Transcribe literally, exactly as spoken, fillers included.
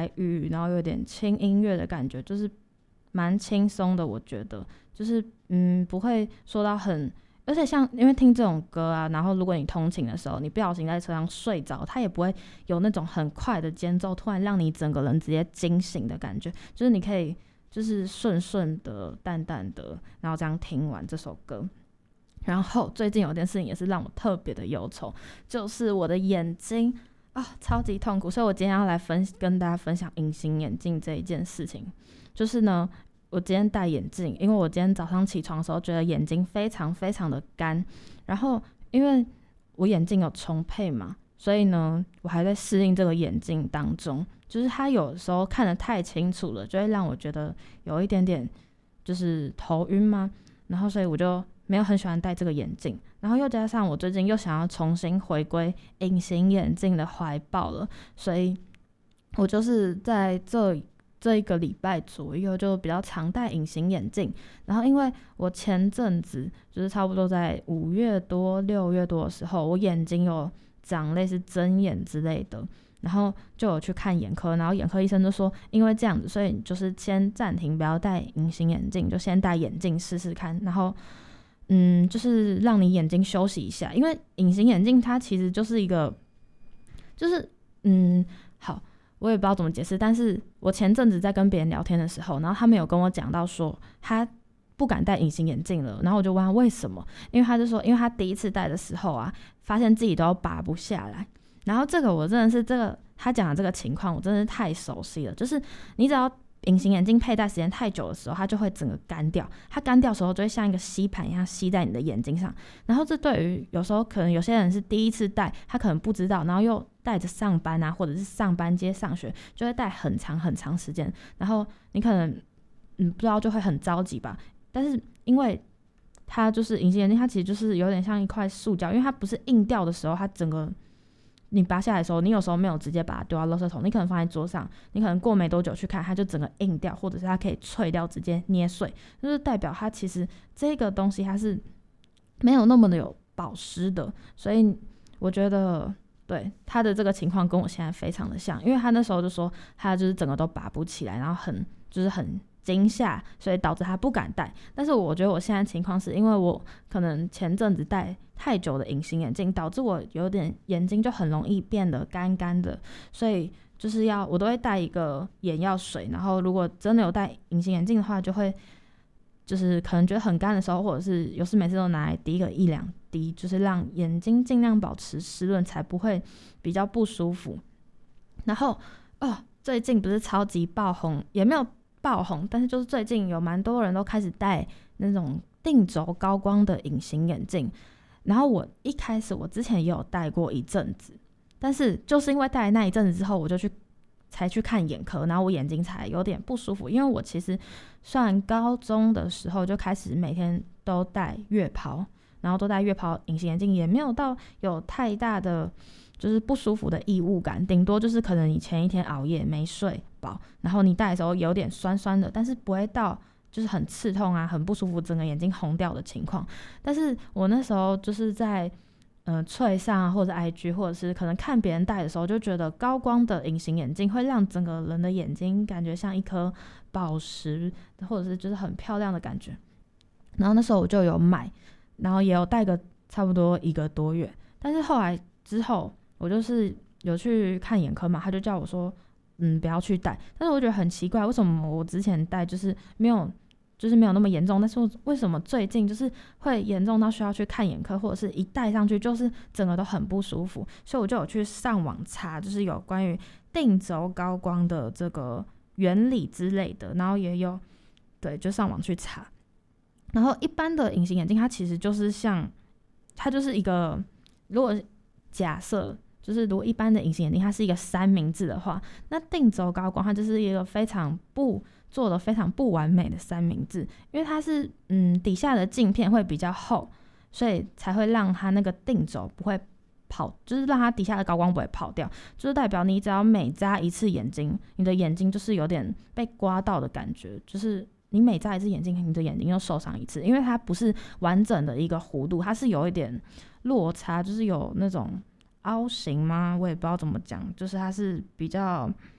台语，然后有点轻音乐的感觉，就是蛮轻松的，我觉得就是嗯不会说到很，而且像因为听这种歌啊，然后如果你通勤的时候，你不小心在车上睡着，它也不会有那种很快的间奏，突然让你整个人直接惊醒的感觉，就是你可以就是顺顺的、淡淡的，然后这样听完这首歌。然后最近有件事情也是让我特别的忧愁，就是我的眼睛啊、哦，超级痛苦，所以我今天要来分跟大家分享隐形眼镜这一件事情。就是呢，我今天戴眼镜，因为我今天早上起床的时候觉得眼睛非常非常的干，然后因为我眼镜有重配嘛，所以呢，我还在适应这个眼镜当中，就是它有时候看得太清楚了，就会让我觉得有一点点就是头晕嘛，然后所以我就没有很喜欢戴这个眼镜，然后又加上我最近又想要重新回归隐形眼镜的怀抱了，所以我就是在这这一个礼拜左右就比较常戴隐形眼镜。然后因为我前阵子就是差不多在五月多六月多的时候，我眼睛有长类似针眼之类的，然后就有去看眼科，然后眼科医生就说因为这样子，所以就是先暂停不要戴隐形眼镜，就先戴眼镜试试看，然后嗯，就是让你眼睛休息一下，因为隐形眼镜它其实就是一个，就是嗯，好，我也不知道怎么解释，但是我前阵子在跟别人聊天的时候，然后他们有跟我讲到说他不敢戴隐形眼镜了，然后我就问他为什么，因为他就说，因为他第一次戴的时候啊，发现自己都要拔不下来，然后这个我真的是这个他讲的这个情况，我真的是太熟悉了，就是你只要隐形眼镜佩戴时间太久的时候，它就会整个干掉，它干掉的时候就会像一个吸盘一样吸在你的眼睛上，然后这对于有时候可能有些人是第一次戴，他可能不知道，然后又戴着上班啊，或者是上班接上学，就会戴很长很长时间，然后你可能嗯不知道就会很着急吧，但是因为它就是隐形眼镜，它其实就是有点像一块塑胶，因为它不是硬掉的时候，它整个你拔下来的时候，你有时候没有直接把它丢到垃圾桶，你可能放在桌上，你可能过没多久去看，它就整个硬掉，或者是它可以脆掉，直接捏碎，就是代表它其实这个东西它是没有那么的有保湿的，所以我觉得对他的这个情况跟我现在非常的像，因为他那时候就说他就是整个都拔不起来，然后很就是很惊吓，所以导致他不敢戴。但是我觉得我现在情况是因为我可能前阵子戴太久的隐形眼镜，导致我有点眼睛就很容易变得干干的，所以就是要我都会带一个眼药水，然后如果真的有戴隐形眼镜的话，就会就是可能觉得很干的时候，或者是有时每次都拿来滴个一两滴，就是让眼睛尽量保持湿润，才不会比较不舒服。然后哦，最近不是超级爆红，也没有爆红，但是就是最近有蛮多人都开始戴那种定轴高光的隐形眼镜。然后我一开始我之前也有戴过一阵子，但是就是因为戴那一阵子之后，我就去才去看眼科，然后我眼睛才有点不舒服。因为我其实算高中的时候就开始每天都戴月抛，然后都戴月抛隐形眼镜，也没有到有太大的就是不舒服的异物感，顶多就是可能你前一天熬夜没睡饱，然后你戴的时候有点酸酸的，但是不会到就是很刺痛啊，很不舒服，整个眼睛红掉的情况。但是我那时候就是在呃脆上啊，或者 I G 或者是可能看别人戴的时候，就觉得高光的隐形眼镜会让整个人的眼睛感觉像一颗宝石，或者是就是很漂亮的感觉。然后那时候我就有买，然后也有戴个差不多一个多月。但是后来之后我就是有去看眼科嘛，他就叫我说嗯不要去戴。但是我觉得很奇怪，为什么我之前戴就是没有就是没有那么严重，但是为什么最近就是会严重到需要去看眼科，或者是一戴上去就是整个都很不舒服。所以我就有去上网查，就是有关于定轴高光的这个原理之类的，然后也有对就上网去查。然后一般的隐形眼镜它其实就是像它就是一个，如果假设就是如果一般的隐形眼镜它是一个三明治的话，那定轴高光它就是一个非常不做的非常不完美的三明治，因为它是嗯底下的镜片会比较厚，所以才会让它那个定轴不会跑，就是让它底下的高光不会跑掉，就是代表你只要每眨一次眼睛，你的眼睛就是有点被刮到的感觉，就是你每眨一次眼睛，你的眼睛又受伤一次，因为它不是完整的一个弧度，它是有一点落差，就是有那种凹形吗？我也不知道怎么讲，就是它是比较